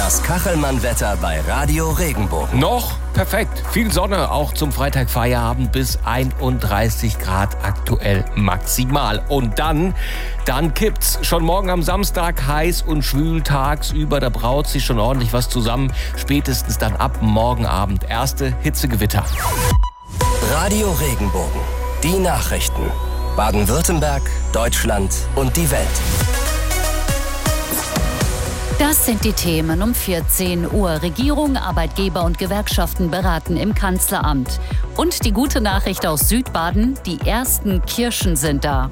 Das Kachelmann-Wetter bei Radio Regenbogen. Noch perfekt. Viel Sonne, auch zum Freitagfeierabend bis 31 Grad aktuell maximal. Und dann kippt's. Schon morgen am Samstag heiß und schwül tagsüber. Da braut sich schon ordentlich was zusammen. Spätestens dann ab morgen Abend erste Hitzegewitter. Radio Regenbogen. Die Nachrichten. Baden-Württemberg, Deutschland und die Welt. Das sind die Themen um 14 Uhr. Regierung, Arbeitgeber und Gewerkschaften beraten im Kanzleramt. Und die gute Nachricht aus Südbaden, die ersten Kirschen sind da.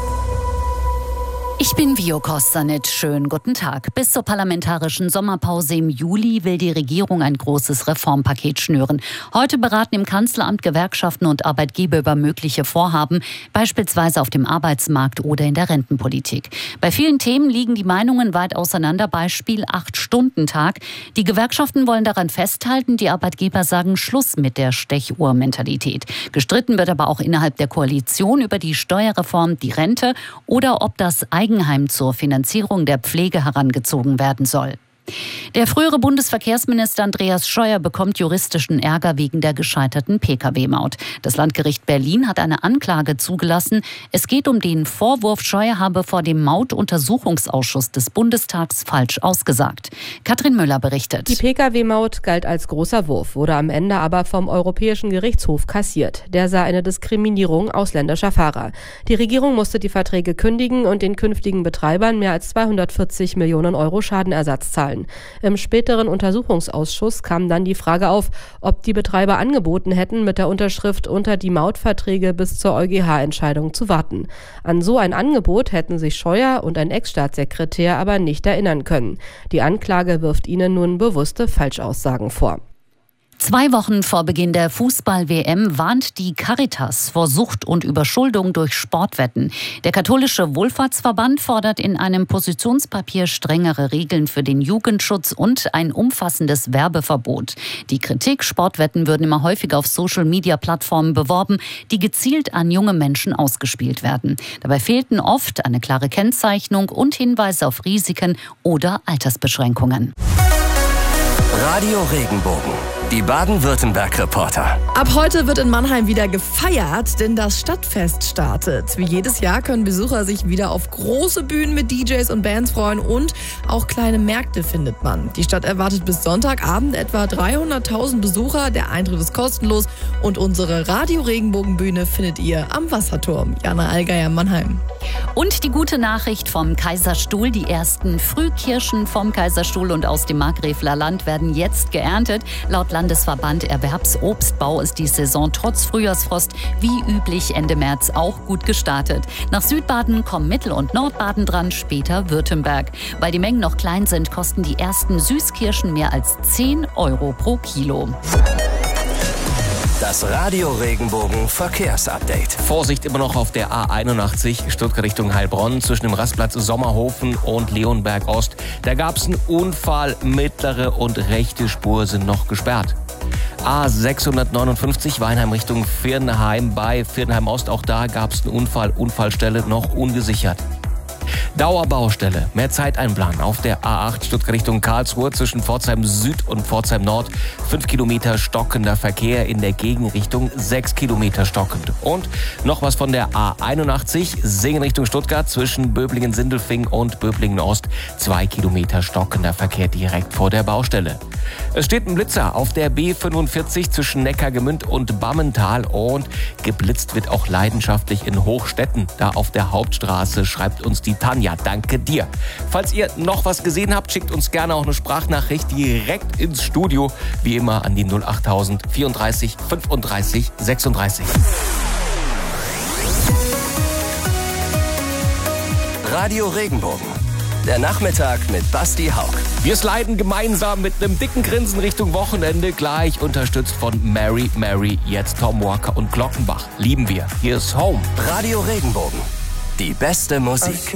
Ich bin Vio Kostanic. Schönen guten Tag. Bis zur parlamentarischen Sommerpause im Juli will die Regierung ein großes Reformpaket schnüren. Heute beraten im Kanzleramt Gewerkschaften und Arbeitgeber über mögliche Vorhaben, beispielsweise auf dem Arbeitsmarkt oder in der Rentenpolitik. Bei vielen Themen liegen die Meinungen weit auseinander. Beispiel 8-Stunden-Tag. Die Gewerkschaften wollen daran festhalten, die Arbeitgeber sagen Schluss mit der Stechuhr-Mentalität. Gestritten wird aber auch innerhalb der Koalition über die Steuerreform, die Rente oder ob das Eigenheim zur Finanzierung der Pflege herangezogen werden soll. Der frühere Bundesverkehrsminister Andreas Scheuer bekommt juristischen Ärger wegen der gescheiterten Pkw-Maut. Das Landgericht Berlin hat eine Anklage zugelassen. Es geht um den Vorwurf, Scheuer habe vor dem Mautuntersuchungsausschuss des Bundestags falsch ausgesagt. Katrin Müller berichtet. Die Pkw-Maut galt als großer Wurf, wurde am Ende aber vom Europäischen Gerichtshof kassiert. Der sah eine Diskriminierung ausländischer Fahrer. Die Regierung musste die Verträge kündigen und den künftigen Betreibern mehr als 240 Millionen Euro Schadenersatz zahlen. Im späteren Untersuchungsausschuss kam dann die Frage auf, ob die Betreiber angeboten hätten, mit der Unterschrift unter die Mautverträge bis zur EuGH-Entscheidung zu warten. An so ein Angebot hätten sich Scheuer und ein Ex-Staatssekretär aber nicht erinnern können. Die Anklage wirft ihnen nun bewusste Falschaussagen vor. 2 Wochen vor Beginn der Fußball-WM warnt die Caritas vor Sucht und Überschuldung durch Sportwetten. Der katholische Wohlfahrtsverband fordert in einem Positionspapier strengere Regeln für den Jugendschutz und ein umfassendes Werbeverbot. Die Kritik, Sportwetten würden immer häufiger auf Social-Media-Plattformen beworben, die gezielt an junge Menschen ausgespielt werden. Dabei fehlten oft eine klare Kennzeichnung und Hinweise auf Risiken oder Altersbeschränkungen. Radio Regenbogen. Die Baden-Württemberg-Reporter. Ab heute wird in Mannheim wieder gefeiert, denn das Stadtfest startet. Wie jedes Jahr können Besucher sich wieder auf große Bühnen mit DJs und Bands freuen und auch kleine Märkte findet man. Die Stadt erwartet bis Sonntagabend etwa 300.000 Besucher. Der Eintritt ist kostenlos und unsere Radio Regenbogen-Bühne findet ihr am Wasserturm. Jana Allgeier, Mannheim. Und die gute Nachricht vom Kaiserstuhl. Die ersten Frühkirschen vom Kaiserstuhl und aus dem Markgräfler Land werden jetzt geerntet. Laut Landesverband Erwerbsobstbau ist die Saison trotz Frühjahrsfrost wie üblich Ende März auch gut gestartet. Nach Südbaden kommen Mittel- und Nordbaden dran, später Württemberg. Weil die Mengen noch klein sind, kosten die ersten Süßkirschen mehr als 10 Euro pro Kilo. Das Radio Regenbogen Verkehrsupdate. Vorsicht immer noch auf der A81 Stuttgart Richtung Heilbronn zwischen dem Rastplatz Sommerhofen und Leonberg Ost. Da gab es einen Unfall, mittlere und rechte Spur sind noch gesperrt. A659 Weinheim Richtung Virnheim bei Virnheim Ost, auch da gab es einen Unfall, Unfallstelle noch ungesichert. Dauerbaustelle, mehr Zeit einplanen auf der A8 Stuttgart Richtung Karlsruhe zwischen Pforzheim Süd und Pforzheim Nord. 5 Kilometer stockender Verkehr, in der Gegenrichtung 6 Kilometer stockend. Und noch was von der A81 Singen Richtung Stuttgart zwischen Böblingen-Sindelfingen und Böblingen-Ost. 2 Kilometer stockender Verkehr direkt vor der Baustelle. Es steht ein Blitzer auf der B45 zwischen Neckargemünd und Bammental und geblitzt wird auch leidenschaftlich in Hochstetten. Da auf der Hauptstraße schreibt uns die Tanja, danke dir. Falls ihr noch was gesehen habt, schickt uns gerne auch eine Sprachnachricht direkt ins Studio. Wie immer an die 08000 34 35 36. Radio Regenbogen. Der Nachmittag mit Basti Haug. Wir sliden gemeinsam mit einem dicken Grinsen Richtung Wochenende, gleich unterstützt von Mary, jetzt Tom Walker und Glockenbach. Lieben wir. Hier ist Home. Radio Regenbogen. Die beste Musik.